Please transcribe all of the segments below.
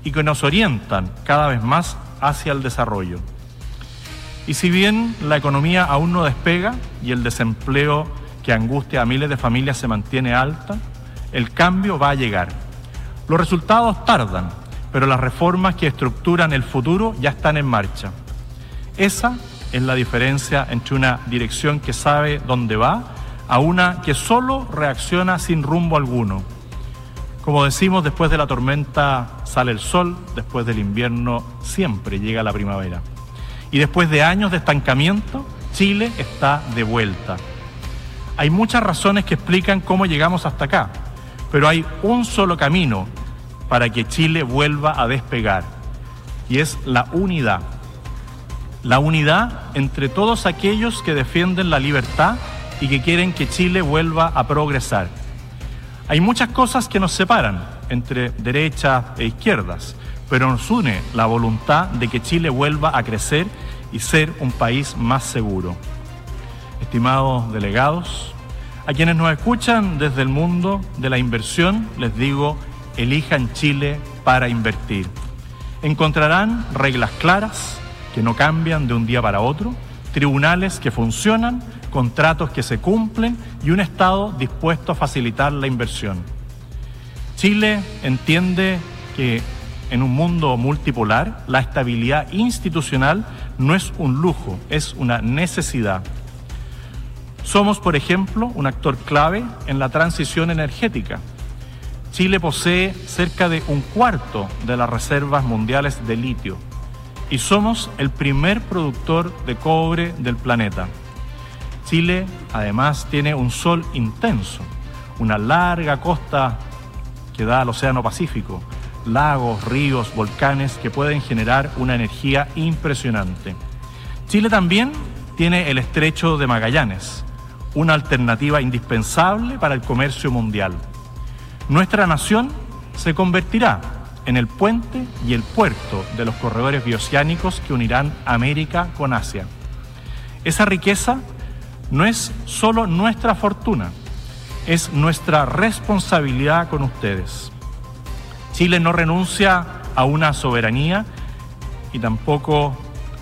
y que nos orientan cada vez más hacia el desarrollo. Y si bien la economía aún no despega y el desempleo que angustia a miles de familias se mantiene alta, el cambio va a llegar. Los resultados tardan, pero las reformas que estructuran el futuro ya están en marcha. Esa es la diferencia entre una dirección que sabe dónde va a una que solo reacciona sin rumbo alguno. Como decimos, después de la tormenta sale el sol, después del invierno siempre llega la primavera. Y después de años de estancamiento, Chile está de vuelta. Hay muchas razones que explican cómo llegamos hasta acá, pero hay un solo camino para que Chile vuelva a despegar, y es la unidad. La unidad entre todos aquellos que defienden la libertad y que quieren que Chile vuelva a progresar. Hay muchas cosas que nos separan entre derechas e izquierdas, pero nos une la voluntad de que Chile vuelva a crecer y ser un país más seguro. Estimados delegados, a quienes nos escuchan desde el mundo de la inversión, les digo, elijan Chile para invertir. Encontrarán reglas claras que no cambian de un día para otro, tribunales que funcionan, contratos que se cumplen y un Estado dispuesto a facilitar la inversión. Chile entiende que en un mundo multipolar, la estabilidad institucional no es un lujo, es una necesidad. Somos, por ejemplo, un actor clave en la transición energética. Chile posee cerca de un cuarto de las reservas mundiales de litio y somos el primer productor de cobre del planeta. Chile, además, tiene un sol intenso, una larga costa que da al Océano Pacífico, lagos, ríos, volcanes que pueden generar una energía impresionante. Chile también tiene el Estrecho de Magallanes, una alternativa indispensable para el comercio mundial. Nuestra nación se convertirá en el puente y el puerto de los corredores bioceánicos que unirán América con Asia. Esa riqueza no es solo nuestra fortuna, es nuestra responsabilidad con ustedes. Chile no renuncia a una soberanía y tampoco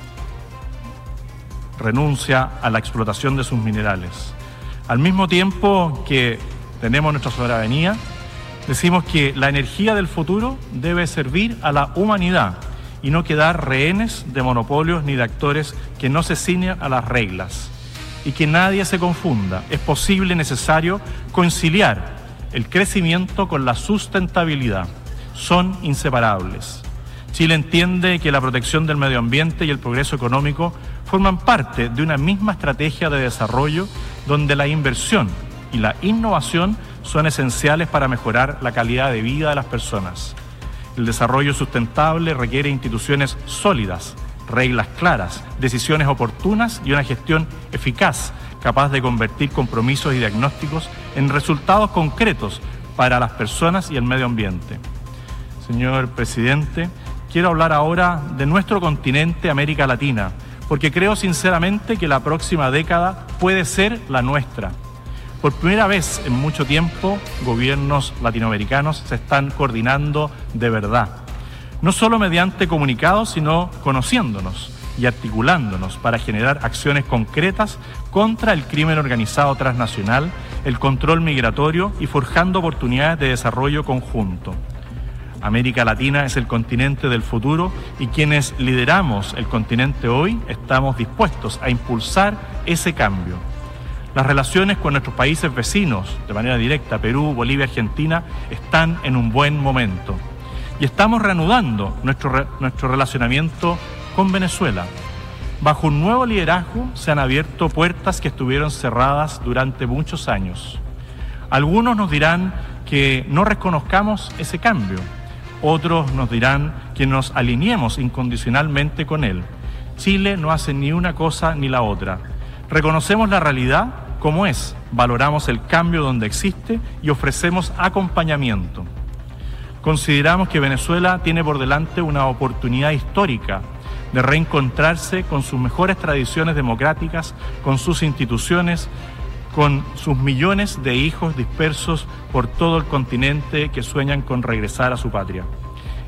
renuncia a la explotación de sus minerales. Al mismo tiempo que tenemos nuestra soberanía, decimos que la energía del futuro debe servir a la humanidad y no quedar rehenes de monopolios ni de actores que no se ciñen a las reglas. Y que nadie se confunda, es posible y necesario conciliar el crecimiento con la sustentabilidad. Son inseparables. Chile entiende que la protección del medio ambiente y el progreso económico forman parte de una misma estrategia de desarrollo donde la inversión y la innovación son esenciales para mejorar la calidad de vida de las personas. El desarrollo sustentable requiere instituciones sólidas, reglas claras, decisiones oportunas y una gestión eficaz, capaz de convertir compromisos y diagnósticos en resultados concretos para las personas y el medio ambiente. Señor presidente, quiero hablar ahora de nuestro continente, América Latina, porque creo sinceramente que la próxima década puede ser la nuestra. Por primera vez en mucho tiempo, gobiernos latinoamericanos se están coordinando de verdad. No solo mediante comunicados, sino conociéndonos y articulándonos para generar acciones concretas contra el crimen organizado transnacional, el control migratorio y forjando oportunidades de desarrollo conjunto. América Latina es el continente del futuro y quienes lideramos el continente hoy estamos dispuestos a impulsar ese cambio. Las relaciones con nuestros países vecinos, de manera directa, Perú, Bolivia, Argentina, están en un buen momento. Y estamos reanudando nuestro relacionamiento con Venezuela. Bajo un nuevo liderazgo se han abierto puertas que estuvieron cerradas durante muchos años. Algunos nos dirán que no reconozcamos ese cambio. Otros nos dirán que nos alineemos incondicionalmente con él. Chile no hace ni una cosa ni la otra. Reconocemos la realidad como es, valoramos el cambio donde existe y ofrecemos acompañamiento. Consideramos que Venezuela tiene por delante una oportunidad histórica de reencontrarse con sus mejores tradiciones democráticas, con sus instituciones, con sus millones de hijos dispersos por todo el continente que sueñan con regresar a su patria.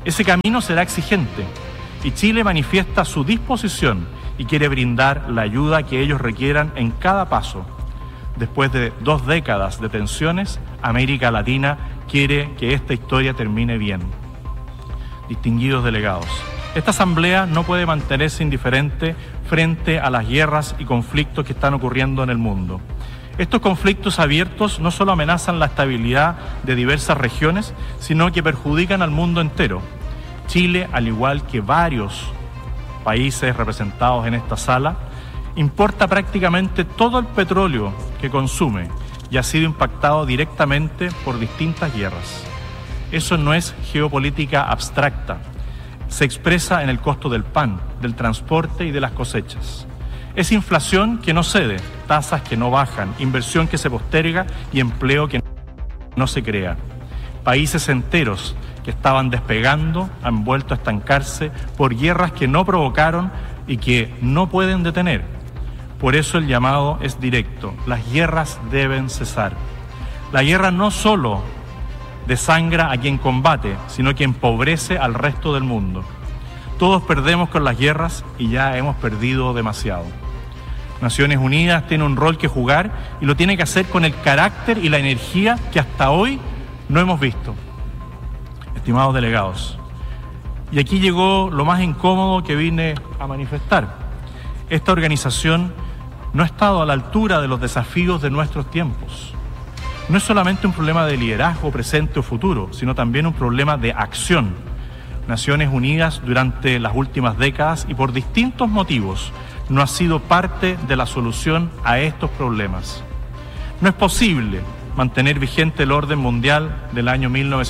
Ese camino será exigente y Chile manifiesta su disposición y quiere brindar la ayuda que ellos requieran en cada paso. Después de 2 décadas de tensiones, América Latina quiere que esta historia termine bien. Distinguidos delegados, esta asamblea no puede mantenerse indiferente frente a las guerras y conflictos que están ocurriendo en el mundo. Estos conflictos abiertos no solo amenazan la estabilidad de diversas regiones, sino que perjudican al mundo entero. Chile, al igual que varios países representados en esta sala, importa prácticamente todo el petróleo que consume y ha sido impactado directamente por distintas guerras. Eso no es geopolítica abstracta. Se expresa en el costo del pan, del transporte y de las cosechas. Es inflación que no cede, tasas que no bajan, inversión que se posterga y empleo que no se crea. Países enteros que estaban despegando han vuelto a estancarse por guerras que no provocaron y que no pueden detener. Por eso el llamado es directo. Las guerras deben cesar. La guerra no solo desangra a quien combate, sino que empobrece al resto del mundo. Todos perdemos con las guerras y ya hemos perdido demasiado. Naciones Unidas tiene un rol que jugar y lo tiene que hacer con el carácter y la energía que hasta hoy no hemos visto. Estimados delegados, y aquí llegó lo más incómodo que vine a manifestar. Esta organización no ha estado a la altura de los desafíos de nuestros tiempos. No es solamente un problema de liderazgo presente o futuro, sino también un problema de acción. Naciones Unidas durante las últimas décadas y por distintos motivos no ha sido parte de la solución a estos problemas. No es posible mantener vigente el orden mundial del año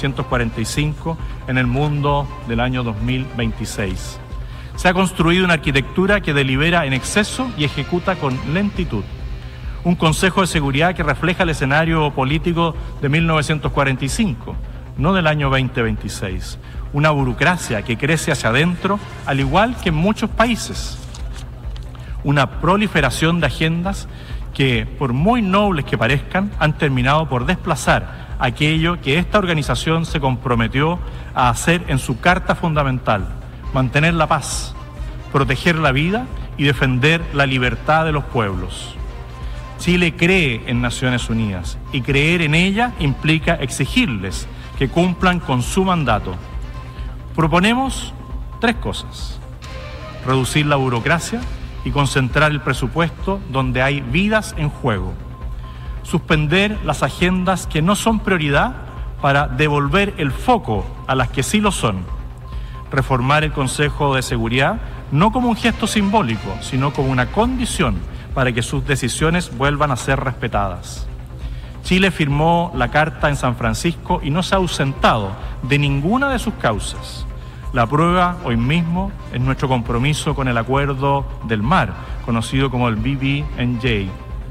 1945 en el mundo del año 2026. Se ha construido una arquitectura que delibera en exceso y ejecuta con lentitud. Un Consejo de Seguridad que refleja el escenario político de 1945, no del año 2026. Una burocracia que crece hacia adentro, al igual que en muchos países. Una proliferación de agendas que, por muy nobles que parezcan, han terminado por desplazar aquello que esta organización se comprometió a hacer en su Carta Fundamental: mantener la paz, proteger la vida y defender la libertad de los pueblos. Chile cree en Naciones Unidas y creer en ella implica exigirles que cumplan con su mandato. Proponemos 3 cosas: reducir la burocracia y concentrar el presupuesto donde hay vidas en juego. Suspender las agendas que no son prioridad para devolver el foco a las que sí lo son. Reformar el Consejo de Seguridad no como un gesto simbólico, sino como una condición para que sus decisiones vuelvan a ser respetadas. Chile firmó la Carta en San Francisco y no se ha ausentado de ninguna de sus causas. La prueba hoy mismo es nuestro compromiso con el Acuerdo del Mar, conocido como el BBNJ,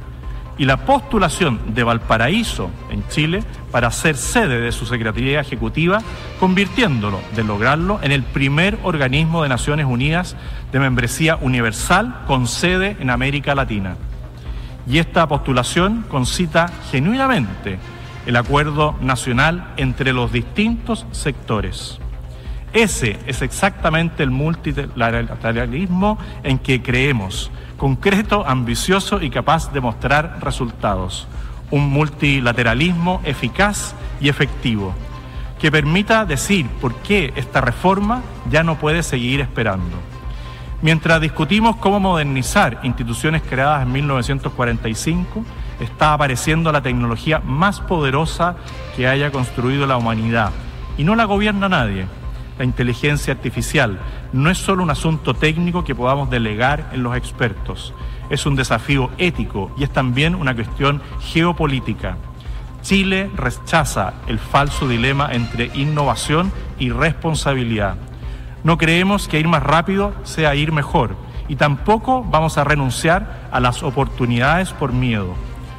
y la postulación de Valparaíso en Chile para ser sede de su Secretaría Ejecutiva, convirtiéndolo, de lograrlo, en el primer organismo de Naciones Unidas de membresía universal con sede en América Latina. Y esta postulación concita genuinamente el acuerdo nacional entre los distintos sectores. Ese es exactamente el multilateralismo en que creemos, concreto, ambicioso y capaz de mostrar resultados. Un multilateralismo eficaz y efectivo, que permita decir por qué esta reforma ya no puede seguir esperando. Mientras discutimos cómo modernizar instituciones creadas en 1945, está apareciendo la tecnología más poderosa que haya construido la humanidad, y no la gobierna nadie. La inteligencia artificial no es solo un asunto técnico que podamos delegar en los expertos, es un desafío ético y es también una cuestión geopolítica. Chile rechaza el falso dilema entre innovación y responsabilidad. No creemos que ir más rápido sea ir mejor y tampoco vamos a renunciar a las oportunidades por miedo.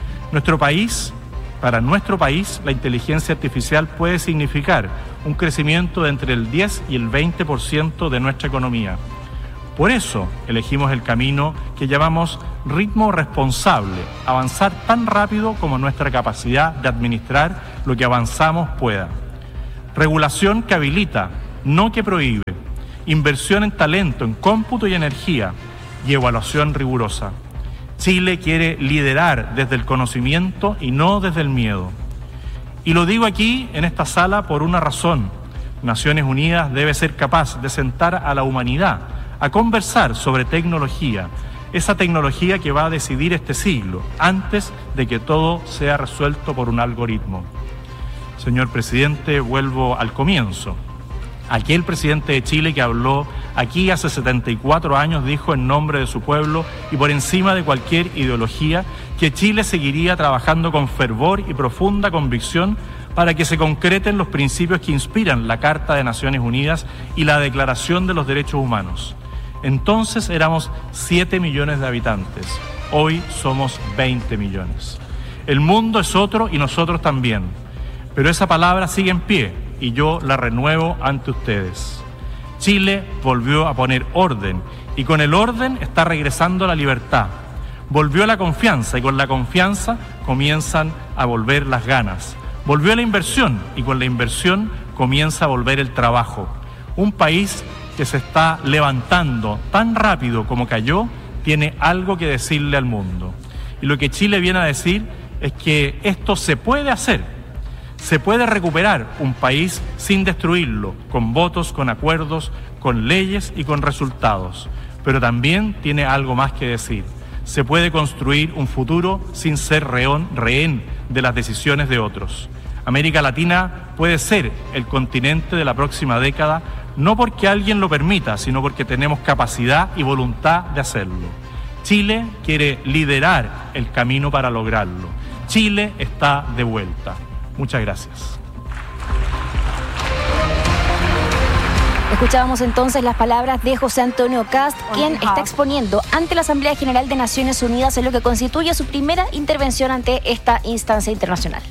Para nuestro país, la inteligencia artificial puede significar un crecimiento de entre el 10 y el 20% de nuestra economía. Por eso elegimos el camino que llamamos ritmo responsable, avanzar tan rápido como nuestra capacidad de administrar lo que avanzamos pueda. Regulación que habilita no que prohíbe. Inversión en talento, en cómputo y energía, y evaluación rigurosa. Chile quiere liderar desde el conocimiento y no desde el miedo. Y lo digo aquí, en esta sala, por una razón. Naciones Unidas debe ser capaz de sentar a la humanidad a conversar sobre tecnología, esa tecnología que va a decidir este siglo, antes de que todo sea resuelto por un algoritmo. Señor presidente, vuelvo al comienzo. Aquel presidente de Chile que habló aquí hace 74 años dijo en nombre de su pueblo y por encima de cualquier ideología que Chile seguiría trabajando con fervor y profunda convicción para que se concreten los principios que inspiran la Carta de Naciones Unidas y la Declaración de los Derechos Humanos. Entonces éramos 7 millones de habitantes, hoy somos 20 millones. El mundo es otro y nosotros también, pero esa palabra sigue en pie y yo la renuevo ante ustedes. Chile volvió a poner orden y con el orden está regresando la libertad. Volvió la confianza y con la confianza comienzan a volver las ganas. Volvió la inversión y con la inversión comienza a volver el trabajo. Un país que se está levantando tan rápido como cayó tiene algo que decirle al mundo. Y lo que Chile viene a decir es que esto se puede hacer. Se puede recuperar un país sin destruirlo, con votos, con acuerdos, con leyes y con resultados. Pero también tiene algo más que decir. Se puede construir un futuro sin ser rehén de las decisiones de otros. América Latina puede ser el continente de la próxima década, no porque alguien lo permita, sino porque tenemos capacidad y voluntad de hacerlo. Chile quiere liderar el camino para lograrlo. Chile está de vuelta. Muchas gracias. Escuchábamos entonces las palabras de José Antonio Kast, quien está exponiendo ante la Asamblea General de Naciones Unidas en lo que constituye su primera intervención ante esta instancia internacional.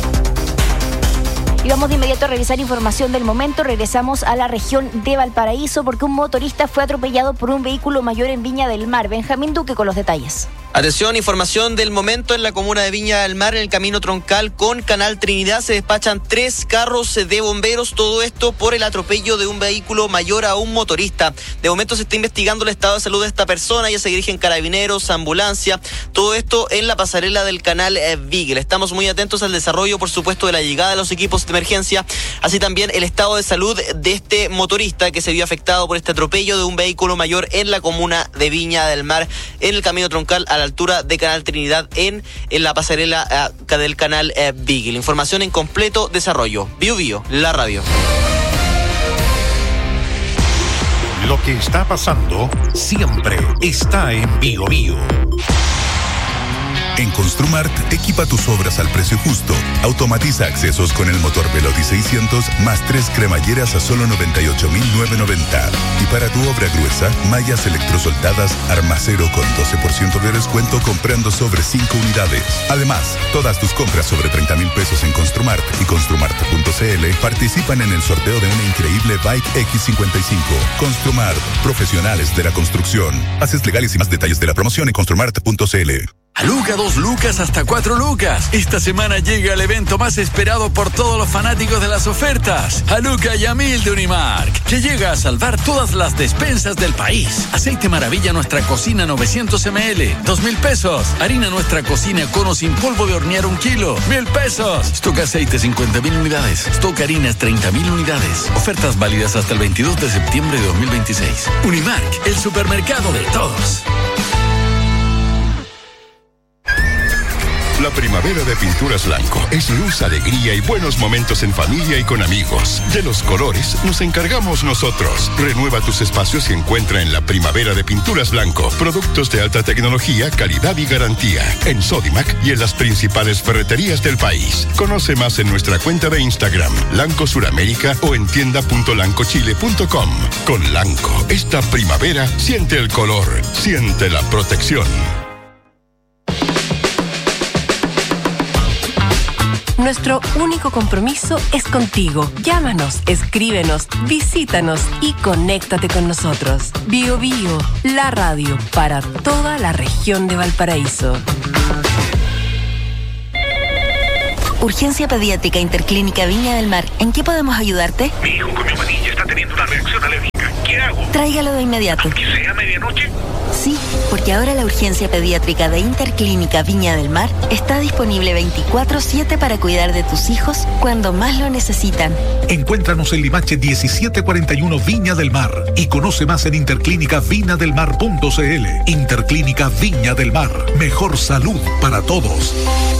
Y vamos de inmediato a revisar información del momento. Regresamos a la región de Valparaíso porque un motorista fue atropellado por un vehículo mayor en Viña del Mar. Benjamín Duque con los detalles. Atención, información del momento en la comuna de Viña del Mar, en el camino troncal con Canal Trinidad. Se despachan 3 carros de bomberos, todo esto por el atropello de un vehículo mayor a un motorista. De momento se está investigando el estado de salud de esta persona, ya se dirigen carabineros, ambulancia, todo esto en la pasarela del canal Beagle. Estamos muy atentos al desarrollo, por supuesto, de la llegada de los equipos de emergencia, así también el estado de salud de este motorista que se vio afectado por este atropello de un vehículo mayor en la comuna de Viña del Mar, en el camino troncal a la altura de Canal Trinidad en la pasarela del canal Beagle. Información en completo desarrollo. Bio Bio, la radio. Lo que está pasando siempre está en Bio Bio. En Construmart, equipa tus obras al precio justo. Automatiza accesos con el motor Veloty 600 más 3 cremalleras a solo 98.990. Y para tu obra gruesa, mallas electrosoldadas Armacero con 12% de descuento comprando sobre 5 unidades. Además, todas tus compras sobre 30,000 pesos en Construmart y Construmart.cl participan en el sorteo de una increíble Bike X55. Construmart, profesionales de la construcción. Haces legales y más detalles de la promoción en Construmart.cl. A Luca, 2 lucas hasta 4 lucas. Esta semana llega el evento más esperado por todos los fanáticos de las ofertas. A Luca y a 1000 de Unimark, que llega a salvar todas las despensas del país. Aceite Maravilla Nuestra Cocina 900 ml, 2,000 pesos. Harina Nuestra Cocina Cono sin polvo de hornear 1 kilo, 1,000 pesos. Stock aceite 50,000 unidades. Stock harinas 30,000 unidades. Ofertas válidas hasta el 22 de septiembre de 2026. Unimark, el supermercado de todos. La primavera de Pinturas Blanco es luz, alegría y buenos momentos en familia y con amigos. De los colores nos encargamos nosotros. Renueva tus espacios y encuentra en la primavera de Pinturas Blanco productos de alta tecnología, calidad y garantía. En Sodimac y en las principales ferreterías del país. Conoce más en nuestra cuenta de Instagram, Lanco Suramérica, o en tienda.lancochile.com. Con Lanco, esta primavera siente el color, siente la protección. Nuestro único compromiso es contigo. Llámanos, escríbenos, visítanos y conéctate con nosotros. Bio Bio, la radio para toda la región de Valparaíso. Urgencia Pediátrica Interclínica Viña del Mar. ¿En qué podemos ayudarte? Mi hijo con neumonía está teniendo una reacción alérgica. ¿Qué hago? Tráigalo de inmediato. ¿Aunque sea medianoche? Sí, porque ahora la urgencia pediátrica de Interclínica Viña del Mar está disponible 24/7 para cuidar de tus hijos cuando más lo necesitan. Encuéntranos en Limache 1741 Viña del Mar y conoce más en interclinicavinyadelmar.cl. Interclínica Viña del Mar. Mejor salud para todos.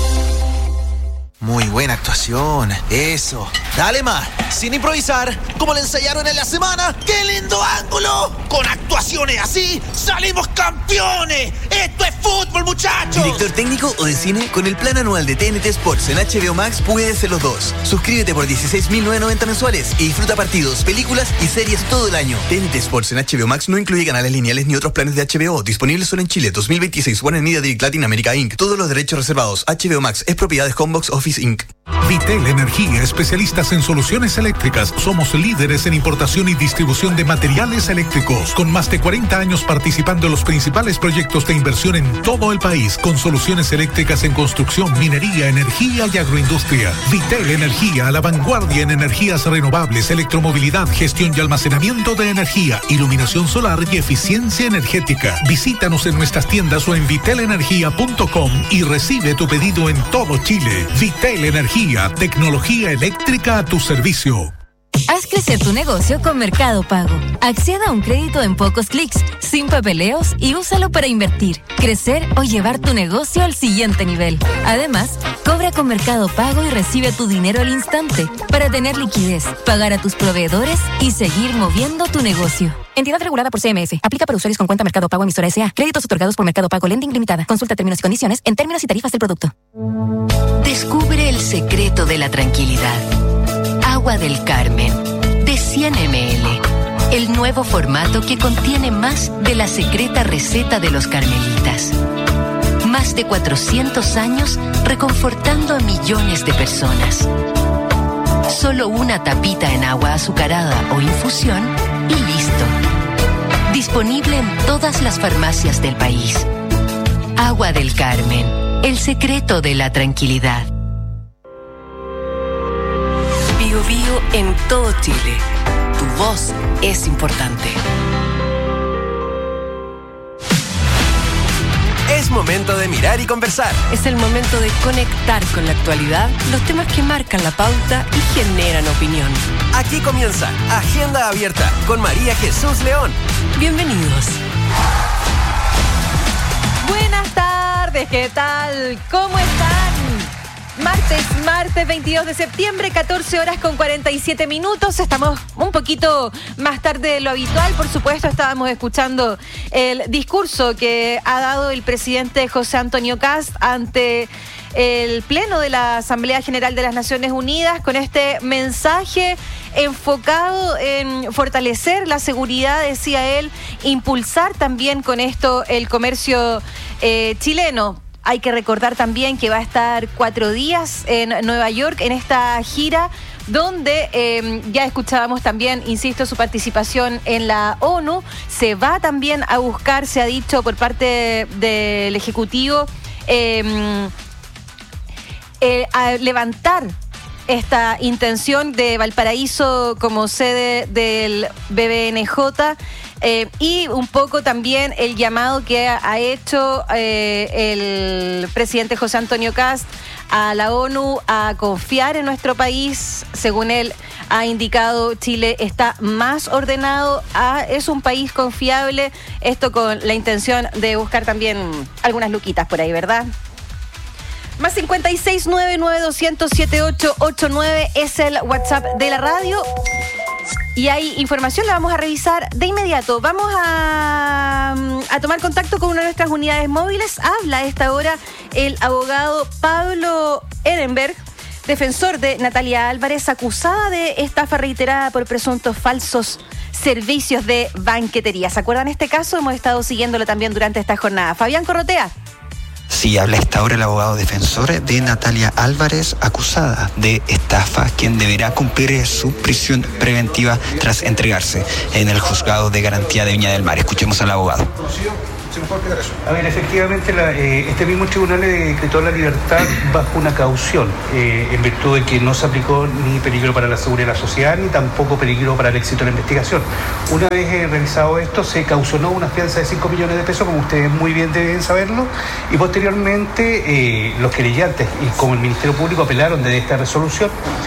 Muy buena actuación, eso. Dale más, sin improvisar, como le ensayaron en la semana. ¡Qué lindo ángulo! Con actuaciones así, ¡salimos campeones! ¡Esto es fútbol, muchachos! ¿Director técnico o de cine? Con el plan anual de TNT Sports en HBO Max puedes ser los dos. Suscríbete por 16.990 mensuales y disfruta partidos, películas y series todo el año. TNT Sports en HBO Max no incluye canales lineales ni otros planes de HBO. Disponibles solo en Chile. 2026. Warner Media Direct Latin America Inc. Todos los derechos reservados. HBO Max es propiedad de Homebox Office Inc. Vitel Energía, especialistas en soluciones eléctricas. Somos líderes en importación y distribución de materiales eléctricos, con más de 40 años participando en los principales proyectos de inversión en todo el país, con soluciones eléctricas en construcción, minería, energía y agroindustria. Vitel Energía, a la vanguardia en energías renovables, electromovilidad, gestión y almacenamiento de energía, iluminación solar y eficiencia energética. Visítanos en nuestras tiendas o en vitelenergia.com y recibe tu pedido en todo Chile. Vitel Energía, tecnología eléctrica a tu servicio. Haz crecer tu negocio con Mercado Pago. Acceda a un crédito en pocos clics, sin papeleos y úsalo para invertir, crecer o llevar tu negocio al siguiente nivel. Además, cobra con Mercado Pago y recibe tu dinero al instante para tener liquidez, pagar a tus proveedores y seguir moviendo tu negocio. Entidad regulada por CMF. Aplica para usuarios con cuenta Mercado Pago emisora S.A. Créditos otorgados por Mercado Pago Lending Limitada. Consulta términos y condiciones en términos y tarifas del producto. Descubre el secreto de la tranquilidad. Agua del Carmen, de 100 ml. El nuevo formato que contiene más de la secreta receta de los carmelitas. Más de 400 años reconfortando a millones de personas. Solo una tapita en agua azucarada o infusión y listo. Disponible en todas las farmacias del país. Agua del Carmen, el secreto de la tranquilidad. Bio Bio en todo Chile. Tu voz es importante. Es momento de mirar y conversar. Es el momento de conectar con la actualidad, los temas que marcan la pauta y generan opinión. Aquí comienza Agenda Abierta con María Jesús León. Bienvenidos. Buenas tardes, ¿qué tal? ¿Cómo están? Martes 22 de septiembre, 14 horas con 47 minutos. Estamos un poquito más tarde de lo habitual. Por supuesto, estábamos escuchando el discurso que ha dado el presidente José Antonio Kast ante el Pleno de la Asamblea General de las Naciones Unidas, con este mensaje enfocado en fortalecer la seguridad, decía él, impulsar también con esto el comercio chileno. Hay que recordar también que va a estar 4 días en Nueva York en esta gira, donde ya escuchábamos también, insisto, su participación en la ONU. Se va también a buscar, se ha dicho por parte del Ejecutivo, a levantar esta intención de Valparaíso como sede del BBNJ. Y un poco también el llamado que ha hecho el presidente José Antonio Kast a la ONU a confiar en nuestro país. Según él ha indicado, Chile está más ordenado, es un país confiable. Esto con la intención de buscar también algunas luquitas por ahí, ¿verdad? Más 56992078889 es el WhatsApp de la radio. Y hay información, la vamos a revisar de inmediato. Vamos a tomar contacto con una de nuestras unidades móviles. Habla a esta hora el abogado Pablo Ehrenberg, defensor de Natalia Álvarez, acusada de estafa reiterada por presuntos falsos servicios de banquetería. ¿Se acuerdan este caso? Hemos estado siguiéndolo también durante esta jornada. Fabián Corrotea. Sí, habla esta hora el abogado defensor de Natalia Álvarez, acusada de estafa, quien deberá cumplir su prisión preventiva tras entregarse en el juzgado de garantía de Viña del Mar. Escuchemos al abogado. ¿Se me puede explicar eso? A ver, efectivamente, este mismo tribunal le decretó la libertad bajo una caución, en virtud de que no se aplicó ni peligro para la seguridad de la sociedad, ni tampoco peligro para el éxito de la investigación. Una vez realizado esto, se caucionó una fianza de 5 millones de pesos, como ustedes muy bien deben saberlo, y posteriormente los querellantes, y como el Ministerio Público, apelaron de esta resolución,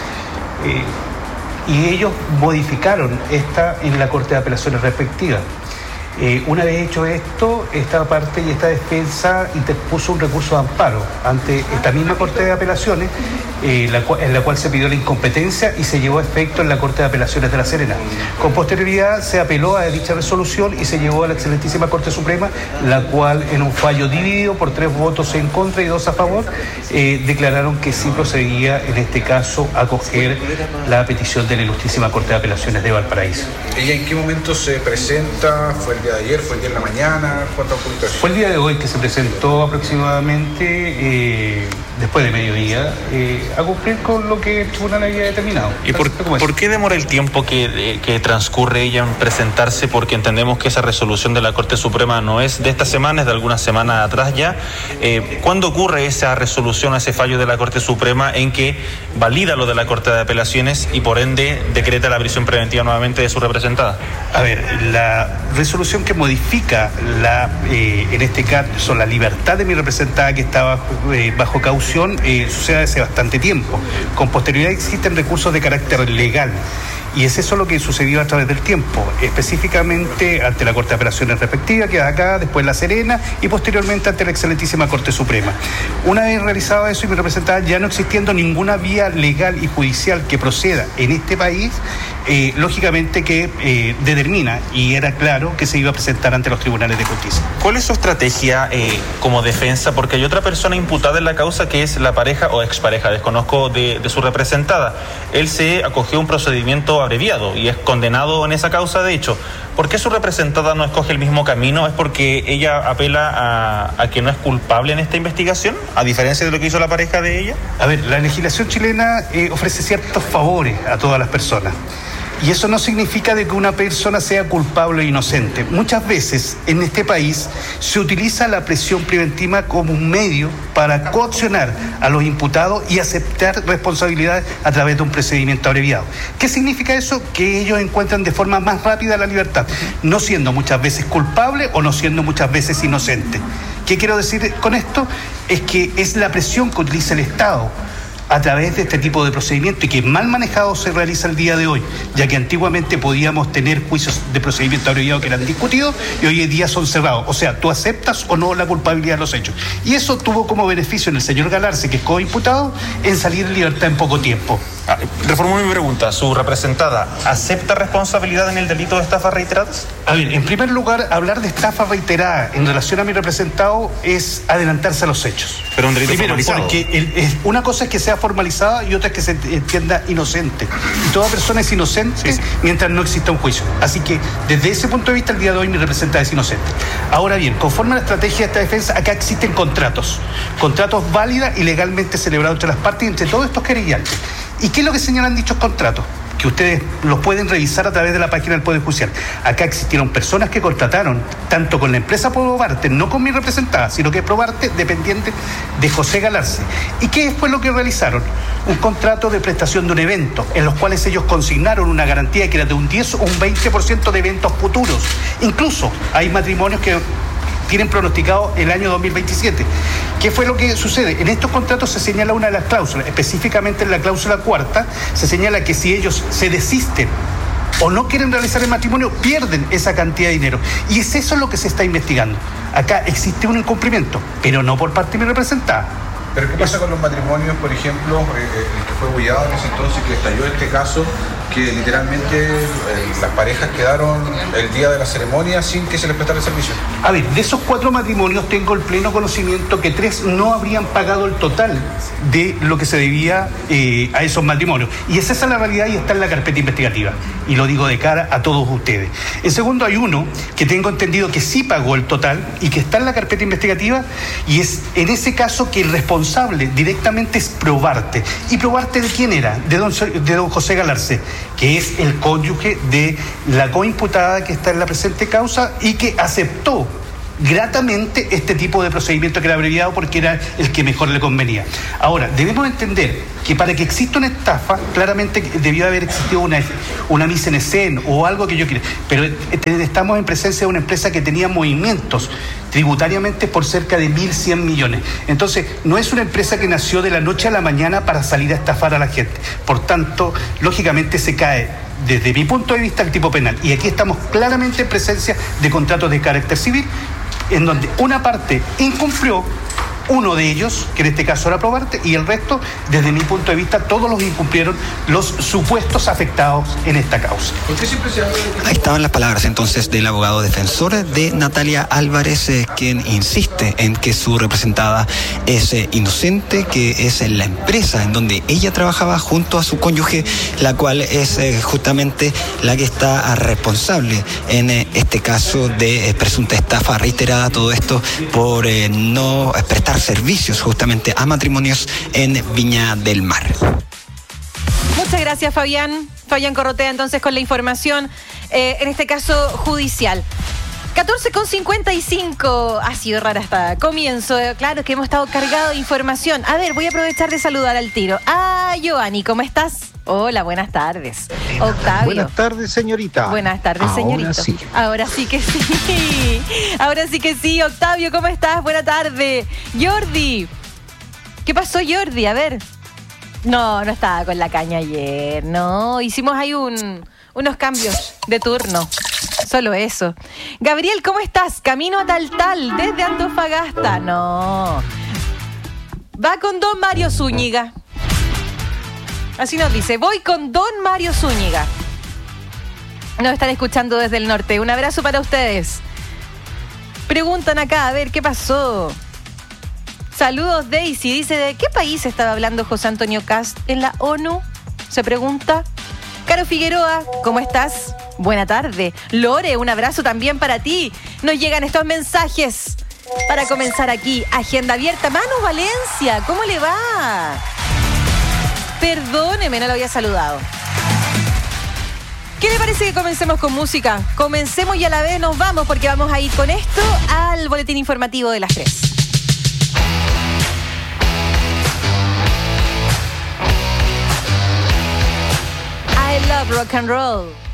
y ellos modificaron esta en la Corte de Apelaciones respectiva. Una vez hecho esto, esta parte y esta defensa interpuso un recurso de amparo ante esta misma Corte de Apelaciones, en la cual se pidió la incompetencia y se llevó a efecto en la Corte de Apelaciones de La Serena. Con posterioridad se apeló a dicha resolución y se llevó a la excelentísima Corte Suprema, la cual, en un fallo dividido por 3 votos en contra y 2 a favor, declararon que sí procedía en este caso a acoger la petición de la ilustrísima Corte de Apelaciones de Valparaíso. ¿Ella en qué momento se presenta? ¿Fue el día de ayer? ¿Fue el día de la mañana? ¿Cuánto ocurrió eso? Fue el día de hoy que se presentó aproximadamente después de mediodía a cumplir con lo que el tribunal había determinado. ¿Y por qué demora el tiempo que transcurre ella en presentarse? Porque entendemos que esa resolución de la Corte Suprema no es de esta semana, es de algunas semanas atrás ya. ¿Cuándo ocurre esa resolución, ese fallo de la Corte Suprema en que valida lo de la Corte de Apelaciones y por ende decreta la prisión preventiva nuevamente de su representada? A ver, la resolución que modifica en este caso la libertad de mi representada que estaba bajo caución sucede hace bastante tiempo. Con posterioridad existen recursos de carácter legal. Y es eso lo que sucedió a través del tiempo, específicamente ante la Corte de Apelaciones respectiva, que es acá, después La Serena, y posteriormente ante la excelentísima Corte Suprema. Una vez realizado eso y mi representada, ya no existiendo ninguna vía legal y judicial que proceda en este país, lógicamente que determina, y era claro, que se iba a presentar ante los tribunales de justicia. ¿Cuál es su estrategia como defensa? Porque hay otra persona imputada en la causa que es la pareja o expareja, desconozco, de su representada. Él se acogió a un procedimiento abreviado y es condenado en esa causa, de hecho. ¿Por qué su representada no escoge el mismo camino? ¿Es porque ella apela a que no es culpable en esta investigación, a diferencia de lo que hizo la pareja de ella? A ver, la legislación chilena ofrece ciertos favores a todas las personas. Y eso no significa de que una persona sea culpable o inocente. Muchas veces en este país se utiliza la prisión preventiva como un medio para coaccionar a los imputados y aceptar responsabilidades a través de un procedimiento abreviado. ¿Qué significa eso? Que ellos encuentran de forma más rápida la libertad, no siendo muchas veces culpable o no siendo muchas veces inocente. ¿Qué quiero decir con esto? Es que es la presión que utiliza el Estado a través de este tipo de procedimiento y que mal manejado se realiza el día de hoy, ya que antiguamente podíamos tener juicios de procedimiento abreviado que eran discutidos y hoy en día son cerrados. O sea, tú aceptas o no la culpabilidad de los hechos. Y eso tuvo como beneficio en el señor Galarce, que es coimputado, en salir en libertad en poco tiempo. Reformulo mi pregunta. ¿Su representada acepta responsabilidad en el delito de estafas reiteradas? A ver, en primer lugar, hablar de estafa reiterada en relación a mi representado es adelantarse a los hechos. Pero un delito formalizado. Porque una cosa es que sea formalizada y otra es que se entienda inocente. Y toda persona es inocente mientras no exista un juicio. Así que, desde ese punto de vista, el día de hoy mi representada es inocente. Ahora bien, conforme a la estrategia de esta defensa, acá existen contratos válidas y legalmente celebrados entre las partes y entre todos estos querellantes. ¿Y qué es lo que señalan dichos contratos? Que ustedes los pueden revisar a través de la página del Poder Judicial. Acá existieron personas que contrataron, tanto con la empresa Probarte, no con mi representada, sino que Probarte, dependiente de José Galarce. ¿Y qué fue lo que realizaron? Un contrato de prestación de un evento, en los cuales ellos consignaron una garantía que era de un 10 o un 20% de eventos futuros. Incluso hay matrimonios que tienen pronosticado el año 2027. ¿Qué fue lo que sucede? En estos contratos se señala una de las cláusulas, específicamente en la cláusula 4ª, se señala que si ellos se desisten o no quieren realizar el matrimonio, pierden esa cantidad de dinero. Y es eso lo que se está investigando. Acá existe un incumplimiento, pero no por parte de mi representada. ¿Pero qué pasa con los matrimonios, por ejemplo, el que fue bullado en ese entonces, que estalló este caso, que literalmente las parejas quedaron el día de la ceremonia sin que se les prestara el servicio? A ver, de esos 4 matrimonios tengo el pleno conocimiento que 3 no habrían pagado el total de lo que se debía a esos matrimonios. Y es esa la realidad y está en la carpeta investigativa. Y lo digo de cara a todos ustedes. En segundo, hay uno que tengo entendido que sí pagó el total y que está en la carpeta investigativa, y es en ese caso que el responsable directamente es Probarte. ¿Y Probarte de quién era? De don José Galarce, que es el cónyuge de la coimputada que está en la presente causa y que aceptó gratamente este tipo de procedimiento que era abreviado porque era el que mejor le convenía. Ahora, debemos entender que para que exista una estafa, claramente debió haber existido una mise en escena o algo que yo quiera, pero estamos en presencia de una empresa que tenía movimientos tributariamente por cerca de 1.100 millones. Entonces, no es una empresa que nació de la noche a la mañana para salir a estafar a la gente. Por tanto, lógicamente se cae, desde mi punto de vista, el tipo penal. Y aquí estamos claramente en presencia de contratos de carácter civil, en donde una parte incumplió, uno de ellos, que en este caso era Probarte, y el resto, desde mi punto de vista, todos los incumplieron los supuestos afectados en esta causa. Ahí estaban las palabras entonces del abogado defensor de Natalia Álvarez, quien insiste en que su representada es inocente, que es la empresa en donde ella trabajaba junto a su cónyuge, la cual es justamente la que está responsable en este caso de presunta estafa reiterada, todo esto por no prestar servicios justamente a matrimonios en Viña del Mar. Muchas gracias, Fabián. Fabián Corrotea, entonces, con la información, en este caso judicial. 14:55. Ha sido rara hasta comienzo. Claro que hemos estado cargados de información. A ver, voy a aprovechar de saludar al tiro. Giovanni, ¿cómo estás? Hola, buenas tardes. Octavio. Buenas tardes, señorita. Buenas tardes, señorito. Sí. Ahora sí que sí. Ahora sí que sí. Octavio, ¿cómo estás? Buena tarde. Jordi. ¿Qué pasó, Jordi? A ver. No estaba con la caña ayer. No, hicimos ahí unos cambios de turno. Solo eso. Gabriel, ¿cómo estás? Camino a Tal, desde Antofagasta. No. Va con don Mario Zúñiga. Así nos dice, voy con don Mario Zúñiga. Nos están escuchando desde el norte. Un abrazo para ustedes. Preguntan acá, a ver, ¿qué pasó? Saludos, Daisy. Dice, ¿de qué país estaba hablando José Antonio Kast en la ONU? Se pregunta. Caro Figueroa, ¿cómo estás? Buena tarde. Lore, un abrazo también para ti. Nos llegan estos mensajes para comenzar aquí. Agenda abierta. Manu Valencia, ¿cómo le va? Perdóneme, no lo había saludado. ¿Qué le parece que comencemos con música? Comencemos y a la vez nos vamos porque vamos a ir con esto al boletín informativo de las 3. I love rock and roll.